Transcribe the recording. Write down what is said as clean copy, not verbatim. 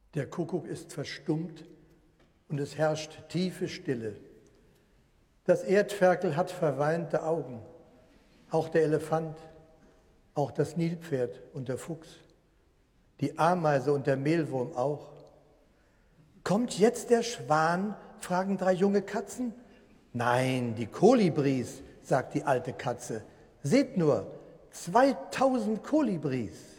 Der Kuckuck ist verstummt und es herrscht tiefe Stille. Das Erdferkel hat verweinte Augen, auch der Elefant, auch das Nilpferd und der Fuchs, die Ameise und der Mehlwurm auch. Kommt jetzt der Schwan? Fragen 3 junge Katzen. Nein, die Kolibris, sagt die alte Katze. Seht nur, 2000 Kolibris.